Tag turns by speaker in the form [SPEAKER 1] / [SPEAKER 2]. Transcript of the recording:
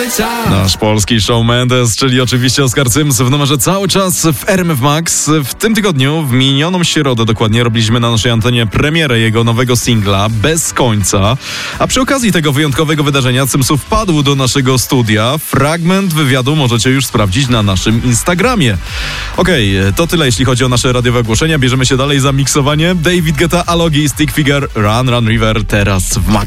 [SPEAKER 1] Nasz polski Shawn Mendes, czyli oczywiście Oskar Cyms w numerze cały czas w RMF Max. W tym tygodniu, w minioną środę dokładnie, robiliśmy na naszej antenie premierę jego nowego singla Bez końca. A przy okazji tego wyjątkowego wydarzenia Cymsu wpadł do naszego studia. Fragment wywiadu możecie już sprawdzić na naszym Instagramie. Okej, to tyle jeśli chodzi o nasze radiowe ogłoszenia. Bierzemy się dalej za miksowanie. David Guetta, Alogi, Stick Figure, Run Run River teraz w Max.